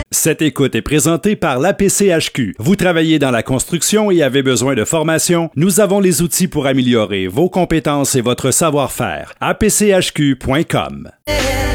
Cette écoute est présentée par l'APCHQ. Vous travaillez dans la construction et avez besoin de formation? Nous avons les outils pour améliorer vos compétences et votre savoir-faire. apchq.com.